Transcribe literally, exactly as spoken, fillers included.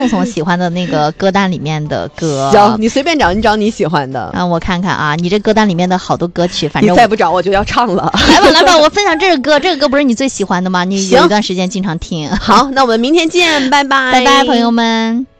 宋宋喜欢的那个歌单里面的歌。 行，你随便找，你找你喜欢的。 啊，我看看啊，你这歌单里面的好多歌曲，反正你再不找我就要唱了。 来吧来吧，我分享这个歌，这个歌不是你最喜欢的吗？你有一段时间经常听。 好，那我们明天见，拜拜， 拜拜，朋友们。